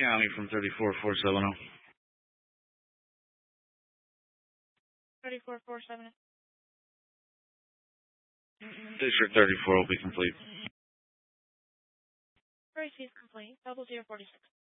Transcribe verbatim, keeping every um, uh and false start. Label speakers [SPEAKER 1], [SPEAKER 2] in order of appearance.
[SPEAKER 1] County from thirty-four four seventy.
[SPEAKER 2] thirty-four four seventy.
[SPEAKER 1] District thirty-four will be complete.
[SPEAKER 2] Receive complete. Double zero forty-six.